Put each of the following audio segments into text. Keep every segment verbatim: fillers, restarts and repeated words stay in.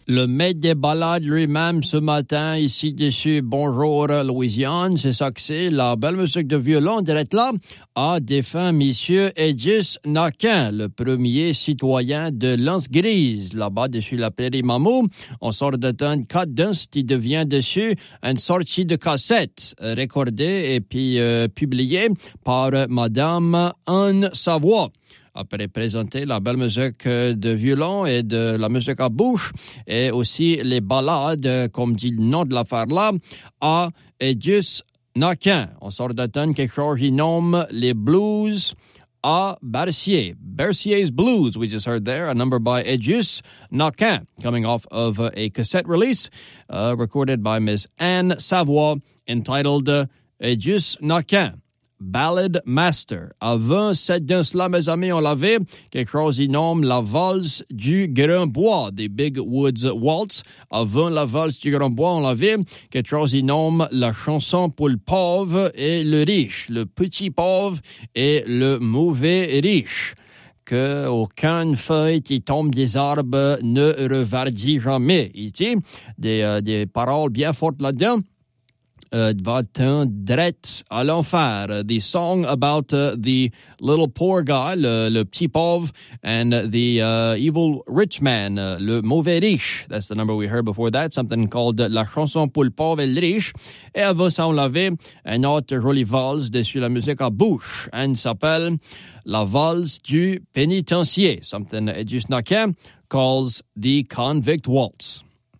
Le maître des balades lui-même ce matin, ici dessus, bonjour Louisiane, c'est ça que c'est, la belle musique de violon, direct là, a défunt Monsieur Edis Naquin, le premier citoyen de l'Anse Grise, là-bas dessus la prairie Mamou. On sort d'un cadence qui devient dessus une sortie de cassette, recordée et puis euh, publiée par Madame Anne Savoie. Après présenter la belle musique de violon et de la musique à bouche et aussi les ballades, comme dit le nom de l'affaire là, à Edis Naquin. On sort d'atteindre quelque chose qui nomme les blues à Bercier. Bercier's Blues, we just heard there, a number by Edis Naquin, coming off of a cassette release uh, recorded by Miss Anne Savoie, entitled uh, Edis Naquin. Ballad Master. Avant cette danse-là, mes amis, on l'avait quelque chose qui nomme la valse du Grand Bois, des Big Woods Waltz. Avant la valse du Grand Bois, on l'avait quelque chose qui nomme la chanson pour le pauvre et le riche, le petit pauvre et le mauvais riche. Que aucune feuille qui tombe des arbres ne reverdit jamais. Il dit des, euh, des paroles bien fortes là-dedans. Uh, va-t'en drette à l'enfer. The song about uh, the little poor guy, le, le petit pauvre, and the uh, evil rich man, uh, le mauvais riche. That's the number we heard before that, something called uh, La chanson pour le pauvre et le riche. Et avant ça, on l'avait un autre jolie valse dessus la musique à bouche. Elle s'appelle La valse du pénitencier, something Edis Naquin calls the Convict Waltz.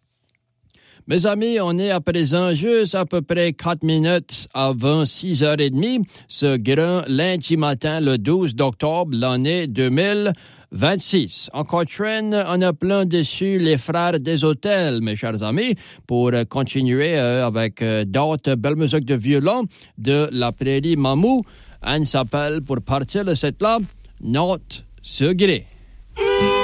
Mes amis, on est à présent juste à peu près quatre minutes avant six heures trente, ce grand lundi matin, le douze octobre, l'année deux mille vingt-six. Encore traîne, on a plein dessus les frères des hôtels, mes chers amis, pour continuer euh, avec euh, d'autres belles musiques de violon de la prairie Mamou. Elle s'appelle, pour partir de cette là, Note Secret.